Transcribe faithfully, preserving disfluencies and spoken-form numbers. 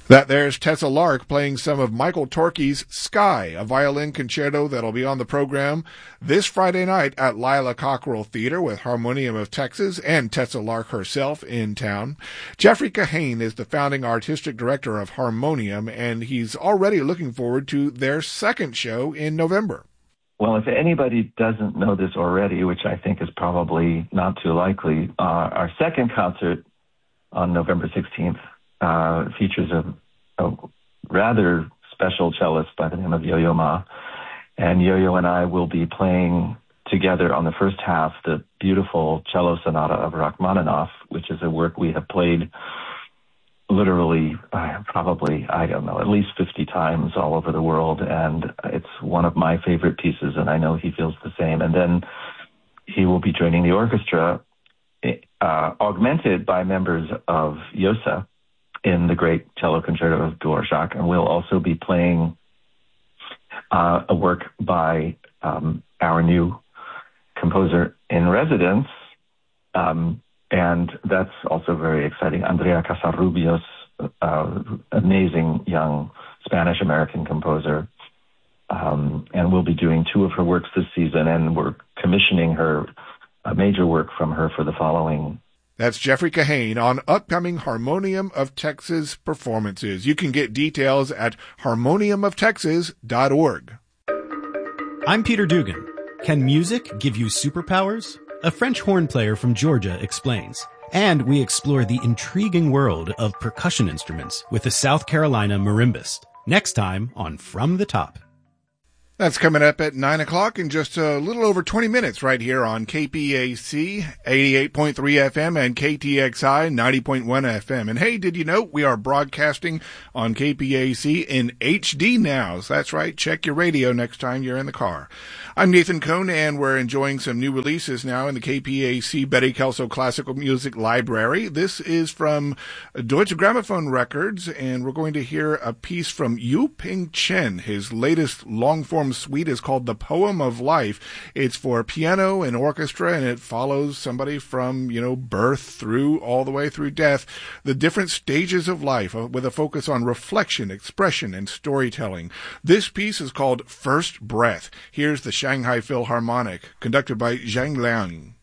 That there's Tessa Lark playing some of Michael Torke's Sky, a violin concerto that'll be on the program this Friday night at Lila Cockrell Theater with Harmonium of Texas and Tessa Lark herself in town. Jeffrey Kahane is the founding artistic director of Harmonium, and he's already looking forward to their second show in November. Well, if anybody doesn't know this already, which I think is probably not too likely, uh, our second concert on November sixteenth Uh, features a, a rather special cellist by the name of Yo-Yo Ma. And Yo-Yo and I will be playing together on the first half the beautiful cello sonata of Rachmaninoff, which is a work we have played literally, uh, probably, I don't know, at least fifty times all over the world. And it's one of my favorite pieces, and I know he feels the same. And then he will be joining the orchestra, uh, augmented by members of YOSA, in the great cello concerto of Dvorak, and we'll also be playing uh, a work by um, our new composer in residence, um, and that's also very exciting. Andrea Casarrubios, uh, amazing young Spanish-American composer, um, and we'll be doing two of her works this season, and we're commissioning her a major work from her for the following. That's Jeffrey Kahane on upcoming Harmonium of Texas performances. You can get details at harmonium of texas dot org. I'm Peter Dugan. Can music give you superpowers? A French horn player from Georgia explains. And we explore the intriguing world of percussion instruments with a South Carolina marimbist. Next time on From the Top. That's coming up at nine o'clock in just a little over twenty minutes right here on K P A C eighty-eight point three F M and K T X I ninety point one F M. And hey, did you know we are broadcasting on K P A C in H D now? So that's right. Check your radio next time you're in the car. I'm Nathan Cohn, and we're enjoying some new releases now in the K P A C Betty Kelso Classical Music Library. This is from Deutsche Grammophon Records, and we're going to hear a piece from Yu Ping Chen. His latest long-form suite is called The Poem of Life. It's for piano and orchestra, and it follows somebody from, you know, birth through all the way through death, the different stages of life uh, with a focus on reflection, expression, and storytelling. This piece is called First Breath. Here's the Shanghai Philharmonic, conducted by Zhang Liang.